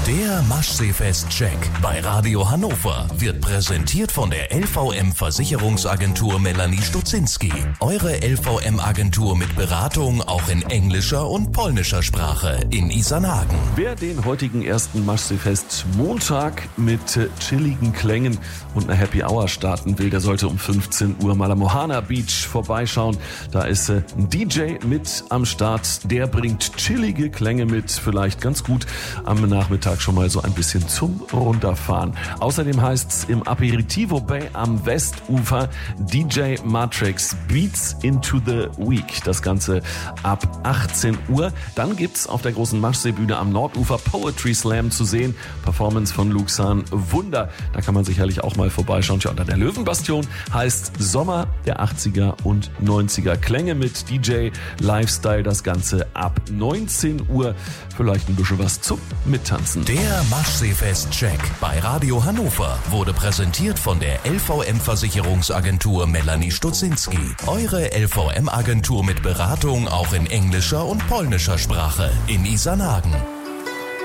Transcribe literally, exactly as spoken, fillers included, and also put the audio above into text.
Der Maschseefest-Check bei Radio Hannover wird präsentiert von der L V M-Versicherungsagentur Melanie Stutzinski. Eure L V M-Agentur mit Beratung auch in englischer und polnischer Sprache in Isernhagen. Wer den heutigen ersten Maschseefest Montag mit äh, chilligen Klängen und einer Happy Hour starten will, der sollte um fünfzehn Uhr mal am Mohana Beach vorbeischauen. Da ist äh, ein D J mit am Start, der bringt chillige Klänge mit, vielleicht ganz gut am Nachmittag schon mal so ein bisschen zum Runterfahren. Außerdem heißt's im Aperitivo Bay am Westufer D J Matrix Beats into the Week. Das Ganze ab achtzehn Uhr. Dann gibt's auf der großen Maschseebühne am Nordufer Poetry Slam zu sehen. Performance von Luxan Wunder. Da kann man sicherlich auch mal vorbeischauen. Tja, unter der Löwenbastion heißt Sommer der achtziger und neunziger. Klänge mit D J Lifestyle. Das Ganze ab neunzehn Uhr. Vielleicht ein bisschen was zum Mittanzen. Der Maschseefest-Check bei Radio Hannover wurde präsentiert von der L V M-Versicherungsagentur Melanie Stutzinski. Eure L V M-Agentur mit Beratung auch in englischer und polnischer Sprache in Isernhagen.